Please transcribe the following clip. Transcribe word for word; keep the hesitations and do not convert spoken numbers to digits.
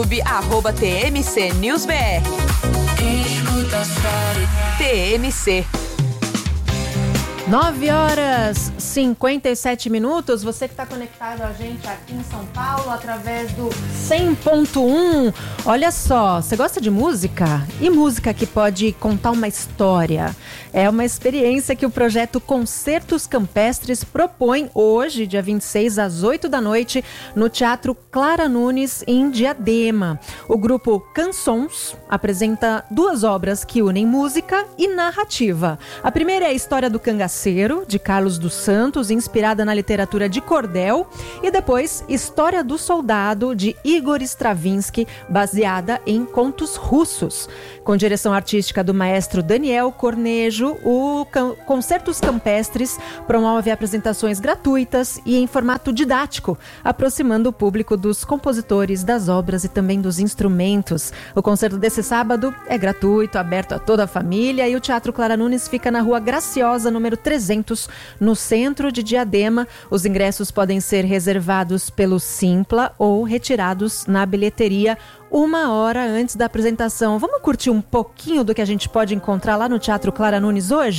arroba T M C News B R. T M C. nove horas e cinquenta e sete minutos, você que está conectado a gente aqui em São Paulo através do cem ponto um. Olha só, você gosta de música? E música que pode contar uma história? É uma experiência que o projeto Concertos Campestres propõe hoje, dia vinte e seis, às oito da noite, no Teatro Clara Nunes, em Diadema. O grupo Cançons apresenta duas obras que unem música e narrativa. A primeira é a história do Cangaceiro, de Carlos dos Santos, inspirada na literatura de cordel, e depois História do Soldado, de Igor Stravinsky, baseada em contos russos. Com direção artística do maestro Daniel Cornejo, o Concertos Campestres promove apresentações gratuitas e em formato didático, aproximando o público dos compositores, das obras e também dos instrumentos. O concerto desse sábado é gratuito, aberto a toda a família, e o Teatro Clara Nunes fica na Rua Graciosa, número trezentos, no centro de Diadema. Os ingressos podem ser reservados pelo Simpla ou retirados na bilheteria uma hora antes da apresentação. Vamos curtir um pouquinho do que a gente pode encontrar lá no Teatro Clara Nunes hoje?